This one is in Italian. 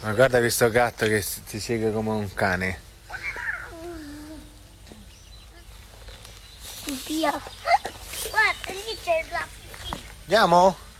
Ma guarda questo gatto che ti segue come un cane. Via. Guarda, lì c'è la piscina. Andiamo?